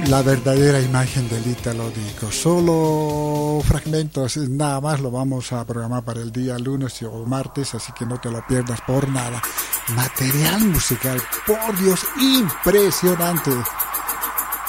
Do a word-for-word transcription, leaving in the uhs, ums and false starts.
la verdadera imagen del Ítalo Disco. Solo fragmentos, nada más, lo vamos a programar para el día lunes o martes, así que no te lo pierdas por nada. Material musical, por Dios, impresionante.